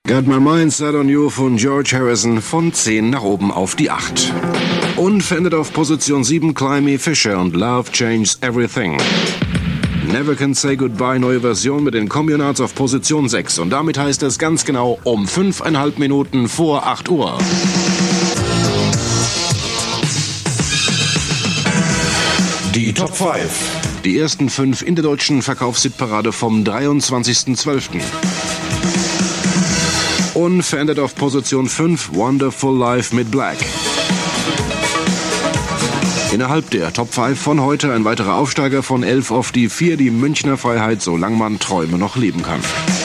Got My Mind Set on You von George Harrison von 10 nach oben auf die 8. Unverändert auf Position 7 Climby Fisher und Love Changes Everything. Never Can Say Goodbye, neue Version mit den Communards auf Position 6. Und damit heißt es ganz genau um 5,5 Minuten vor 8 Uhr. Die Top 5. Die ersten 5 in der deutschen Verkaufshitparade vom 23.12. Unverändert auf Position 5 Wonderful Life mit Black. Innerhalb der Top 5 von heute ein weiterer Aufsteiger von 11 auf die 4, die Münchner Freiheit, solange man Träume noch leben kann.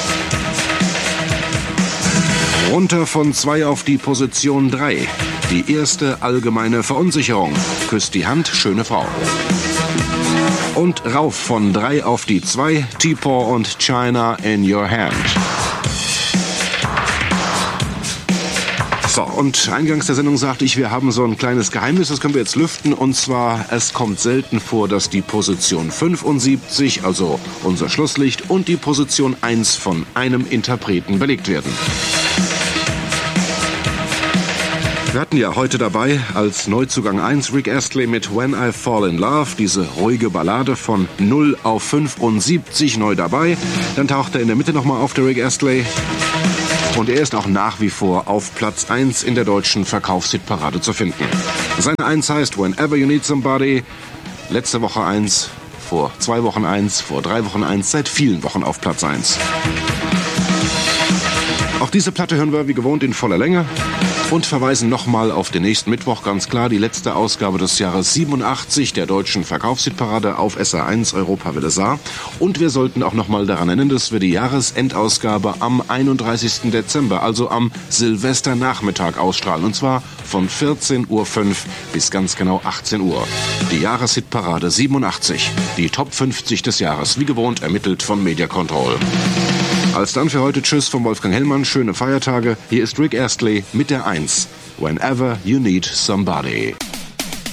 Runter von 2 auf die Position 3. Die erste allgemeine Verunsicherung. Küsst die Hand, schöne Frau. Und rauf von 3 auf die 2. T-Paw und China in Your Hand. So, und eingangs der Sendung sagte ich, wir haben so ein kleines Geheimnis, das können wir jetzt lüften. Und zwar, es kommt selten vor, dass die Position 75, also unser Schlusslicht, und die Position 1 von einem Interpreten belegt werden. Wir hatten ja heute dabei als Neuzugang 1 Rick Astley mit When I Fall in Love, diese ruhige Ballade von 0 auf 75 neu dabei. Dann taucht er in der Mitte nochmal auf, der Rick Astley. Und er ist auch nach wie vor auf Platz 1 in der deutschen Verkaufshitparade zu finden. Seine 1 heißt Whenever You Need Somebody. Letzte Woche 1, vor 2 Wochen 1, vor 3 Wochen 1, seit vielen Wochen auf Platz 1. Auch diese Platte hören wir wie gewohnt in voller Länge und verweisen nochmal auf den nächsten Mittwoch, ganz klar, die letzte Ausgabe des Jahres 87 der deutschen Verkaufshitparade auf SR1 Europawelle Saar. Und wir sollten auch nochmal daran erinnern, dass wir die Jahresendausgabe am 31. Dezember, also am Silvesternachmittag ausstrahlen. Und zwar von 14.05 Uhr bis ganz genau 18 Uhr. Die Jahreshitparade 87, die Top 50 des Jahres, wie gewohnt ermittelt von Media Control. Als dann für heute Tschüss von Wolfgang Hellmann, schöne Feiertage. Hier ist Rick Astley mit der 1. Whenever You Need Somebody.